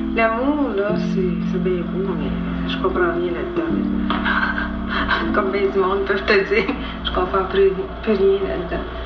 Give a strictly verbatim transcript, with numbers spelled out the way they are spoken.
L'amour, là, c'est c'est bien beau, mais je comprends rien là-dedans. Comme bien du monde peuvent te dire, je comprends plus, plus rien là-dedans.